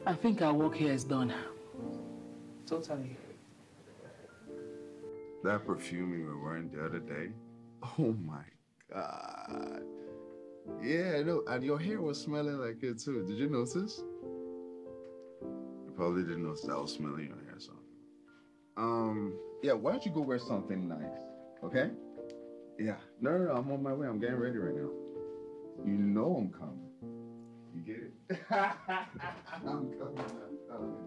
I think our work here is done. Totally. That perfume you were wearing the other day? Oh my God. Yeah, no, and your hair was smelling like it too. Did you notice? You probably didn't notice I was smelling your hair, so. Yeah, why don't you go wear something nice, okay? Yeah, no, I'm on my way. I'm getting ready right now. You know I'm coming. You get it? I'm coming.